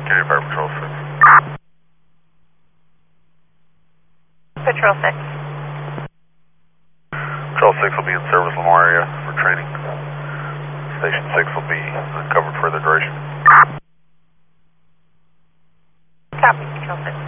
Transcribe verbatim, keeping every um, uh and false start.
County Fire Patrol six. Patrol six. Patrol six will be in service Lamar area for training. Station six will be uncovered for the duration. Copy, Patrol six.